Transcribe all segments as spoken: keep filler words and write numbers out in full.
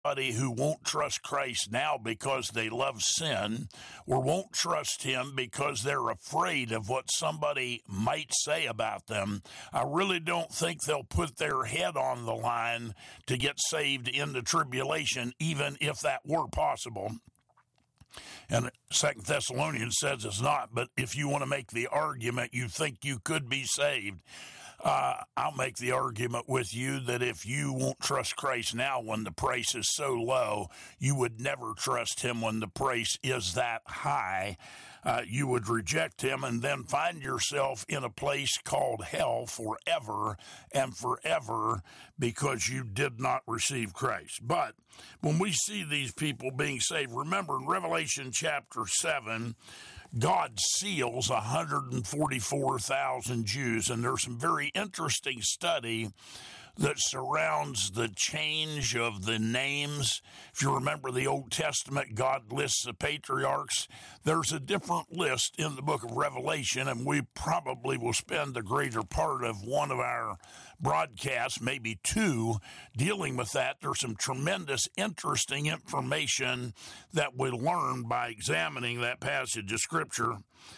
Somebody who won't trust Christ now because they love sin, or won't trust him because they're afraid of what somebody might say about them, I really don't think they'll put their head on the line to get saved in the tribulation, even if that were possible. And Second Thessalonians says it's not, but if you want to make the argument you think you could be saved, uh, I'll make the argument with you that if you won't trust Christ now when the price is so low, you would never trust him when the price is that high. Uh, you would reject him and then find yourself in a place called hell forever and forever because you did not receive Christ. But when we see these people being saved, remember in Revelation chapter seven, God seals one hundred forty-four thousand Jews, and there's some very interesting study that surrounds the change of the names. If you remember the Old Testament, God lists the patriarchs. There's a different list in the book of Revelation, and we probably will spend the greater part of one of our broadcasts, maybe two, dealing with that. There's some tremendous, interesting information that we learn by examining that passage of Scripture.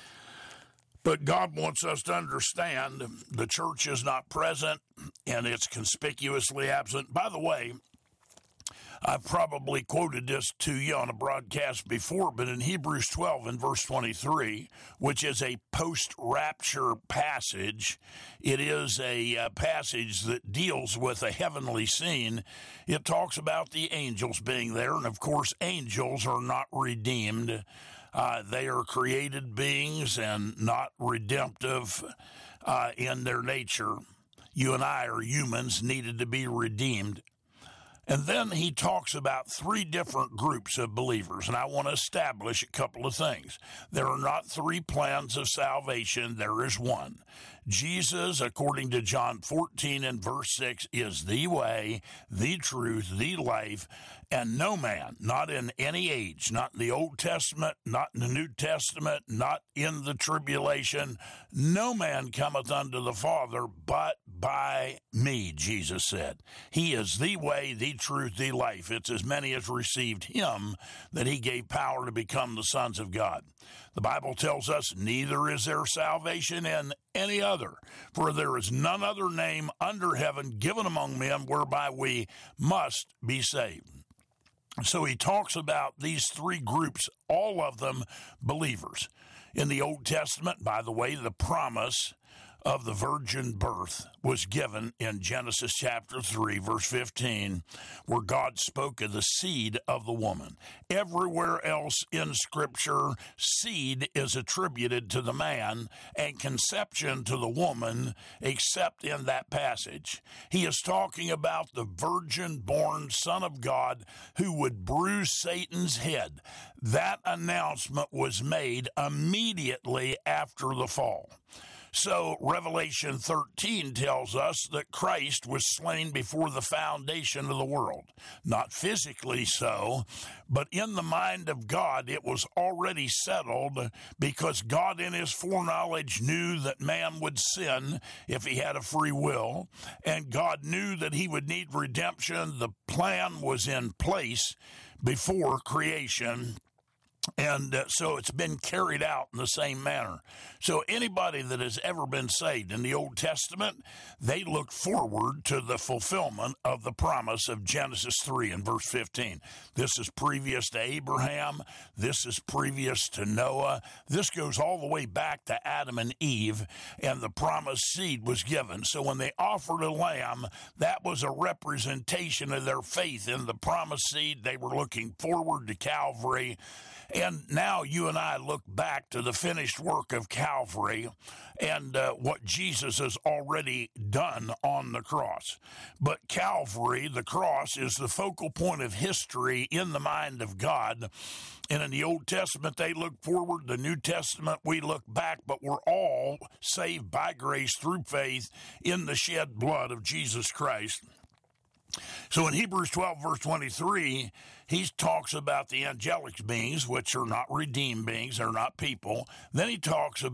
But God wants us to understand the church is not present and it's conspicuously absent. By the way, I've probably quoted this to you on a broadcast before, but in Hebrews twelve and verse twenty-three, which is a post-rapture passage, it is a uh, passage that deals with a heavenly scene. It talks about the angels being there, and of course, angels are not redeemed. Uh, they are created beings and not redemptive uh, in their nature. You and I are humans, needed to be redeemed. And then he talks about three different groups of believers, and I want to establish a couple of things. There are not three plans of salvation, there is one. Jesus, according to John fourteen and verse six, is the way, the truth, the life, and no man, not in any age, not in the Old Testament, not in the New Testament, not in the tribulation, no man cometh unto the Father but by me, Jesus said. He is the way, the truth, the life. It's as many as received him that he gave power to become the sons of God. The Bible tells us, neither is there salvation in any other, for there is none other name under heaven given among men whereby we must be saved. So he talks about these three groups, all of them believers. In the Old Testament, by the way, the promise of the virgin birth was given in Genesis chapter three, verse fifteen, where God spoke of the seed of the woman. Everywhere else in Scripture, seed is attributed to the man and conception to the woman, except in that passage. He is talking about the virgin-born Son of God who would bruise Satan's head. That announcement was made immediately after the fall. So Revelation thirteen tells us that Christ was slain before the foundation of the world. Not physically so, but in the mind of God it was already settled because God in his foreknowledge knew that man would sin if he had a free will, and God knew that he would need redemption. The plan was in place before creation. And uh, so it's been carried out in the same manner. So anybody that has ever been saved in the Old Testament, they look forward to the fulfillment of the promise of Genesis three and verse fifteen. This is previous to Abraham. This is previous to Noah. This goes all the way back to Adam and Eve, and the promised seed was given. So when they offered a lamb, that was a representation of their faith in the promised seed. They were looking forward to Calvary. And now you and I look back to the finished work of Calvary and uh, what Jesus has already done on the cross. But Calvary, the cross, is the focal point of history in the mind of God. And in the Old Testament, they look forward. The New Testament, we look back, but we're all saved by grace through faith in the shed blood of Jesus Christ. So in Hebrews twelve, verse twenty-three, he talks about the angelic beings, which are not redeemed beings, they're not people. Then he talks about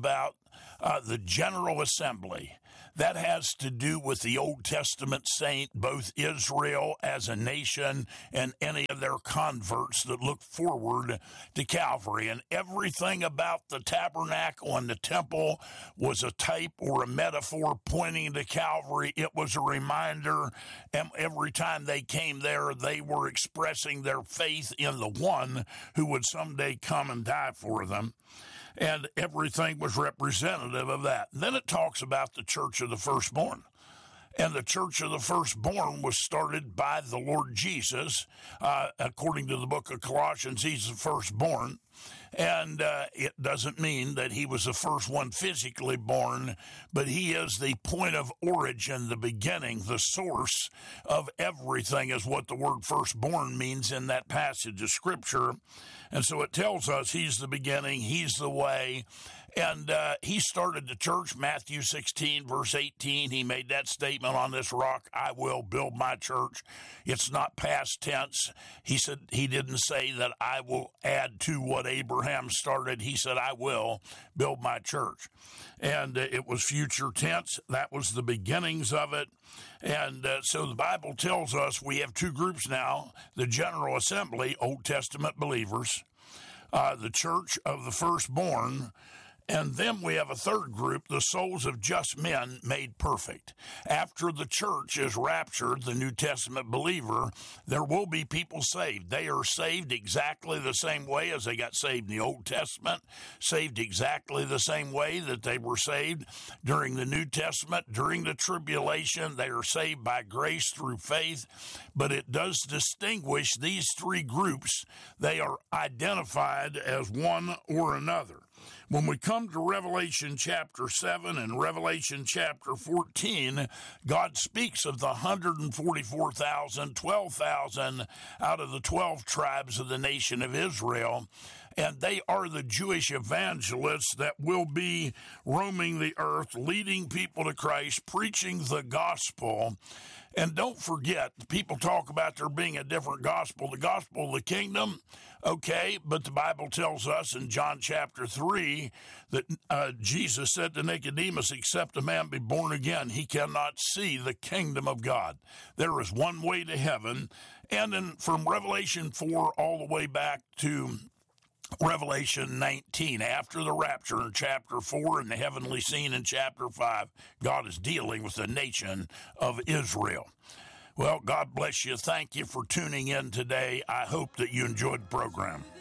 uh, the General Assembly. That has to do with the Old Testament saint, both Israel as a nation and any of their converts that look forward to Calvary. And everything about the tabernacle and the temple was a type or a metaphor pointing to Calvary. It was a reminder, and every time they came there, they were expressing their faith in the one who would someday come and die for them. And everything was representative of that. And then it talks about the Church of the Firstborn. And the Church of the Firstborn was started by the Lord Jesus. Uh, according to the book of Colossians, he's the firstborn. And uh, it doesn't mean that he was the first one physically born, but he is the point of origin, the beginning, the source of everything is what the word firstborn means in that passage of Scripture. And so it tells us he's the beginning, he's the way. And uh, he started the church, Matthew sixteen, verse eighteen. He made that statement, on this rock I will build my church. It's not past tense. He said, he didn't say that I will add to what Abraham started. He said, I will build my church. And uh, it was future tense. That was the beginnings of it. And uh, so the Bible tells us we have two groups now, the General Assembly, Old Testament believers, uh, the Church of the Firstborn, and then we have a third group, the souls of just men made perfect. After the church is raptured, the New Testament believer, there will be people saved. They are saved exactly the same way as they got saved in the Old Testament, saved exactly the same way that they were saved during the New Testament. During the tribulation, they are saved by grace through faith, but it does distinguish these three groups. They are identified as one or another. When we come to Revelation chapter seven and Revelation chapter fourteen, God speaks of the one hundred forty-four thousand, twelve thousand out of the twelve tribes of the nation of Israel, and they are the Jewish evangelists that will be roaming the earth, leading people to Christ, preaching the gospel. And don't forget, people talk about there being a different gospel, the gospel of the kingdom, okay, but the Bible tells us in John chapter three that uh, Jesus said to Nicodemus, except a man be born again, he cannot see the kingdom of God. There is one way to heaven. And then from Revelation four all the way back to Revelation nineteen, after the rapture in chapter four and the heavenly scene in chapter five, God is dealing with the nation of Israel. Well, God bless you. Thank you for tuning in today. I hope that you enjoyed the program.